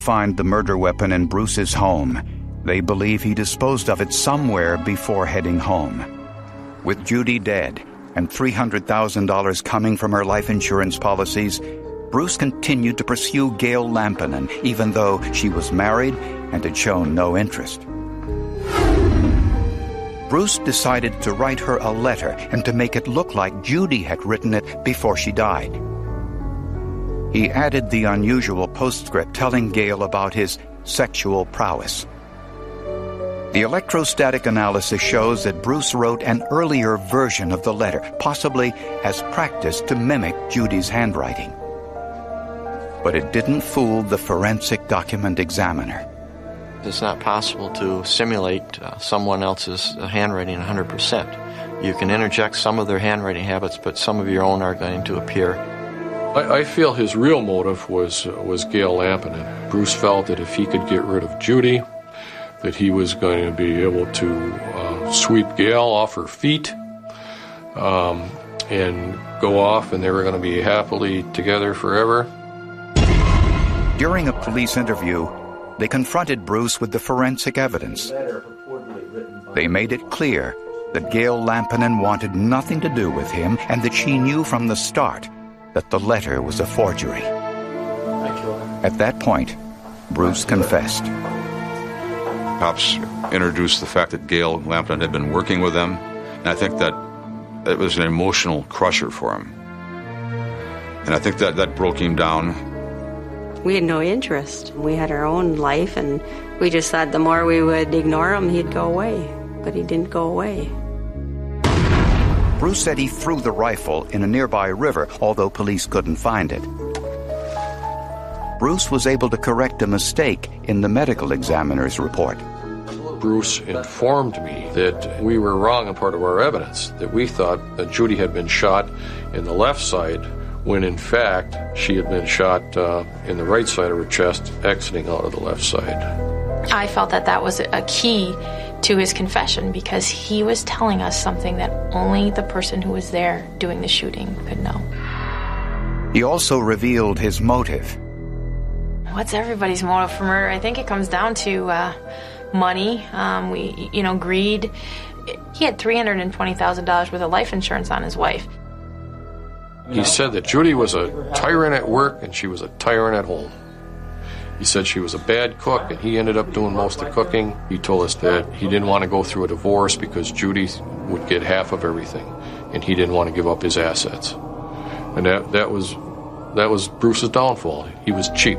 Find the murder weapon in Bruce's home. They believe he disposed of it somewhere before heading home. With Judy dead and $300,000 coming from her life insurance policies, Bruce continued to pursue Gail Lampinen, even though she was married and had shown no interest. Bruce decided to write her a letter and to make it look like Judy had written it before she died. He added the unusual postscript telling Gail about his sexual prowess. The electrostatic analysis shows that Bruce wrote an earlier version of the letter, possibly as practice to mimic Judy's handwriting. But it didn't fool the forensic document examiner. It's not possible to simulate someone else's handwriting 100%. You can interject some of their handwriting habits, but some of your own are going to appear. I feel his real motive was Gail Lampinen. Bruce felt that if he could get rid of Judy, that he was going to be able to sweep Gail off her feet and go off, and they were going to be happily together forever. During a police interview, they confronted Bruce with the forensic evidence. They made it clear that Gail Lampinen wanted nothing to do with him and that she knew from the start that the letter was a forgery. At that point, Bruce confessed. Cops introduced the fact that Gail Lampinen had been working with them, and I think that it was an emotional crusher for him. And I think that broke him down. We had no interest. We had our own life, and we just thought the more we would ignore him, he'd go away. But he didn't go away. Bruce said he threw the rifle in a nearby river, although police couldn't find it. Bruce was able to correct a mistake in the medical examiner's report. Bruce informed me that we were wrong on part of our evidence, that we thought that Judy had been shot in the left side, when in fact she had been shot in the right side of her chest, exiting out of the left side. I felt that was a key to his confession, because he was telling us something that only the person who was there doing the shooting could know. He also revealed his motive. What's everybody's motive for murder? I think it comes down to money, greed. He had $320,000 worth of life insurance on his wife. He said that Judy was a tyrant at work and she was a tyrant at home. He said she was a bad cook and he ended up doing most of the cooking. He told us that he didn't want to go through a divorce because Judy would get half of everything and he didn't want to give up his assets. And that was Bruce's downfall. He was cheap.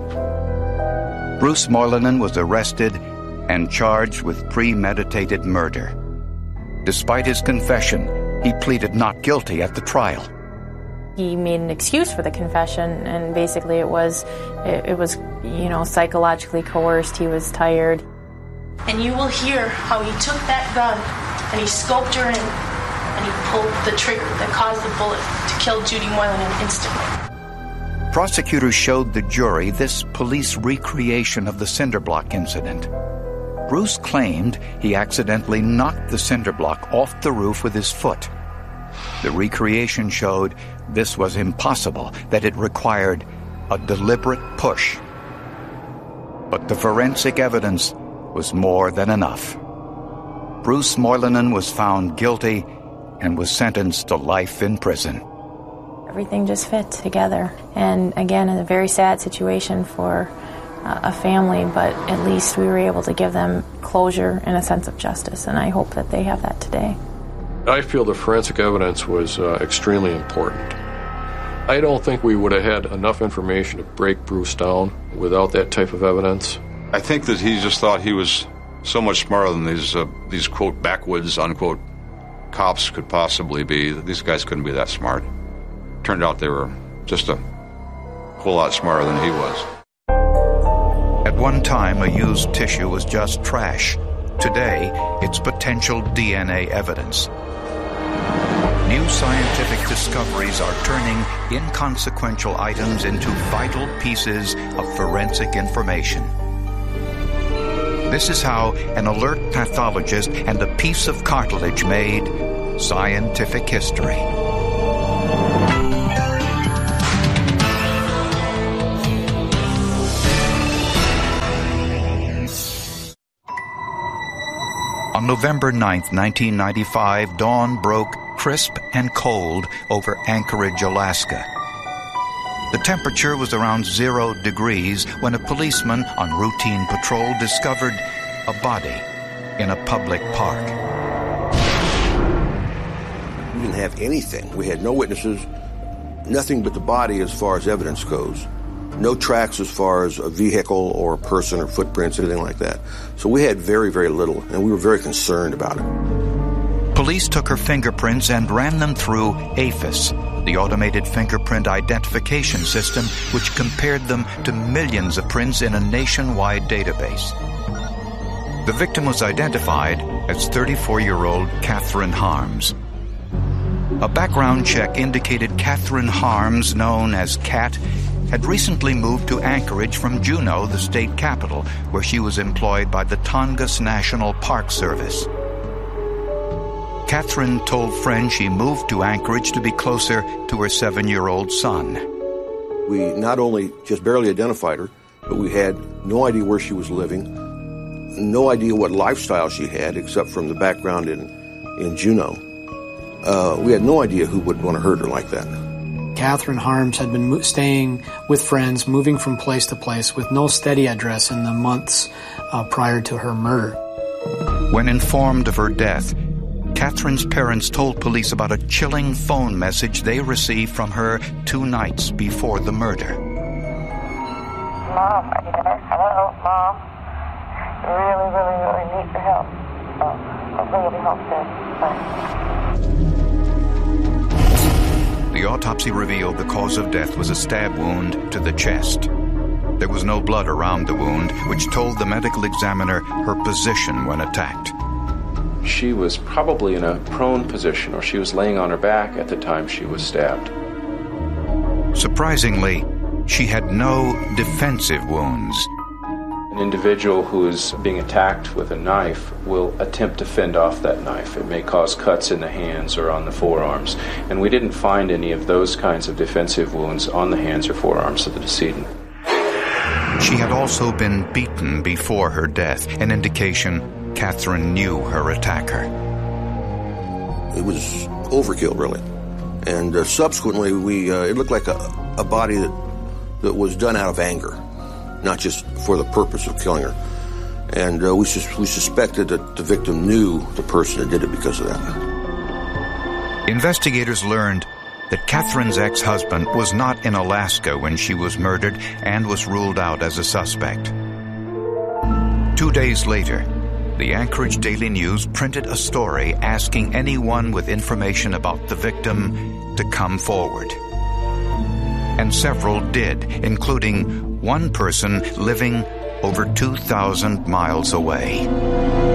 Bruce Moylanen was arrested and charged with premeditated murder. Despite his confession, he pleaded not guilty at the trial. He made an excuse for the confession, and basically it was psychologically coerced. He was tired. And you will hear how he took that gun and he scoped her in and he pulled the trigger that caused the bullet to kill Judy Moylanen instantly. Prosecutors showed the jury this police recreation of the cinderblock incident. Bruce claimed he accidentally knocked the cinderblock off the roof with his foot. The recreation showed this was impossible, that it required a deliberate push. But the forensic evidence was more than enough. Bruce Moylanen was found guilty and was sentenced to life in prison. Everything just fit together. And again, in a very sad situation for a family, but at least we were able to give them closure and a sense of justice, and I hope that they have that today. I feel the forensic evidence was extremely important. I don't think we would have had enough information to break Bruce down without that type of evidence. I think that he just thought he was so much smarter than these quote backwoods unquote cops could possibly be. These guys couldn't be that smart. Turned out they were just a whole lot smarter than he was. At one time, a used tissue was just trash. Today, it's potential DNA evidence. New scientific discoveries are turning inconsequential items into vital pieces of forensic information. This is how an alert pathologist and a piece of cartilage made scientific history. On November 9, 1995, dawn broke crisp and cold over Anchorage, Alaska. The temperature was around 0 degrees when a policeman on routine patrol discovered a body in a public park. We didn't have anything. We had no witnesses, nothing but the body as far as evidence goes. No tracks as far as a vehicle or a person or footprints, anything like that. So we had very, very little, and we were very concerned about it. Police took her fingerprints and ran them through AFIS, the automated fingerprint identification system, which compared them to millions of prints in a nationwide database. The victim was identified as 34-year-old Catherine Harms. A background check indicated Catherine Harms, known as Cat, had recently moved to Anchorage from Juneau, the state capital, where she was employed by the Tongass National Park Service. Catherine told friends she moved to Anchorage to be closer to her 7-year-old son. We not only just barely identified her, but we had no idea where she was living, no idea what lifestyle she had, except from the background in Juneau. We had no idea who would want to hurt her like that. Catherine Harms had been staying with friends, moving from place to place with no steady address in the months prior to her murder. When informed of her death, Catherine's parents told police about a chilling phone message they received from her 2 nights before the murder. Mom, are you there? Hello, Mom. Really, really, really need your help. Hopefully you'll be home soon. Bye. The autopsy revealed the cause of death was a stab wound to the chest. There was no blood around the wound, which told the medical examiner her position when attacked. She was probably in a prone position, or she was laying on her back at the time she was stabbed. Surprisingly, she had no defensive wounds. An individual who is being attacked with a knife will attempt to fend off that knife. It may cause cuts in the hands or on the forearms. And we didn't find any of those kinds of defensive wounds on the hands or forearms of the decedent. She had also been beaten before her death, an indication Catherine knew her attacker. It was overkill, really. And subsequently, it looked like a body that was done out of anger, not just for the purpose of killing her. And we suspected that the victim knew the person that did it because of that. Investigators learned that Catherine's ex-husband was not in Alaska when she was murdered and was ruled out as a suspect. 2 days later, the Anchorage Daily News printed a story asking anyone with information about the victim to come forward. And several did, including one person living over 2,000 miles away.